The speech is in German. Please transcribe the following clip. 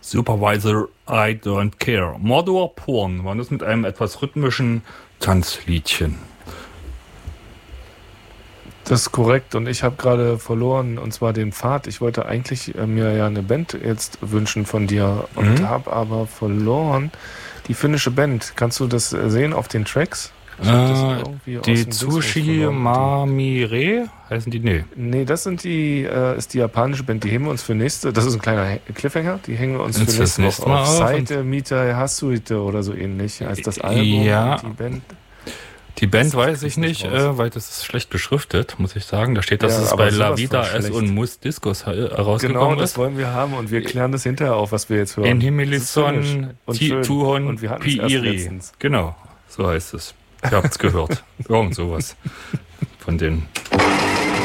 Supervisor, I don't care. Mordor Porn war das mit einem etwas rhythmischen Tanzliedchen. Das ist korrekt und ich habe gerade verloren und zwar den Pfad. Ich wollte eigentlich mir ja eine Band jetzt wünschen von dir und habe aber verloren. Die finnische Band, kannst du das sehen auf den Tracks? Die Tsushi Mamire heißen die? Nee, das sind ist die japanische Band, die hängen wir uns für nächste, das ist ein kleiner Cliffhanger, die hängen wir uns für nächste Woche auf Seite Mita Hasuite oder so ähnlich heißt das Album. Ja. Und die Band weiß ich nicht, weil das ist schlecht beschriftet, muss ich sagen. Da steht, dass es bei La Vida S und Mus Discos rausgekommen ist. Genau, das wollen wir haben und wir klären das hinterher auf, was wir jetzt hören. In Himmelison, Tuhon, Piiri. Genau, so heißt es. Ich hab's gehört. Irgend sowas von den